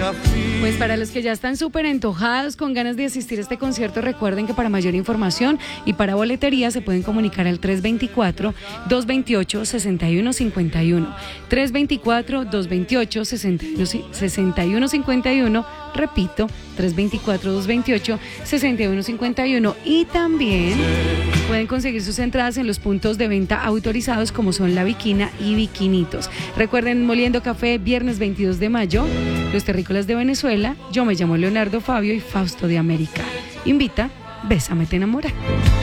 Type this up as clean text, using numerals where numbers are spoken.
Pues para los que ya están súper antojados, con ganas de asistir a este concierto, recuerden que para mayor información y para boletería se pueden comunicar al 324-228-6151. 324-228-6151. Repito, 324-228-6151. Y también pueden conseguir sus entradas en los puntos de venta autorizados como son La Viquina y Viquinitos. Recuerden, Moliendo Café, viernes 22 de mayo, Los Terrícolas de Venezuela, Yo me llamo Leonardo Fabio y Fausto de América. Invita, Bésame te enamora.